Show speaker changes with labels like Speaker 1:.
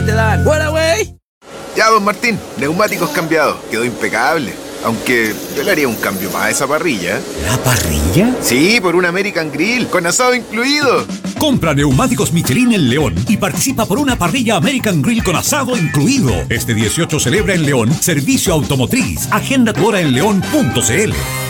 Speaker 1: te dan. ¡Fuera, güey!
Speaker 2: Ya, don Martín, neumáticos cambiados. Quedó impecable. Aunque yo le haría un cambio más a esa parrilla.
Speaker 3: ¿La parrilla?
Speaker 2: Sí, por un American Grill, con asado incluido.
Speaker 3: Compra neumáticos Michelin en León y participa por una parrilla American Grill con asado incluido. Este 18 celebra en León Servicio Automotriz. Agenda tu hora en león.cl.